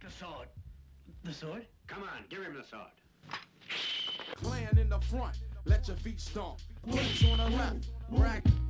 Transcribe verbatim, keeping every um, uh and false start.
The sword. The sword? Come on, give him the sword. Clan in the front, let your feet stomp. Police on the left, rack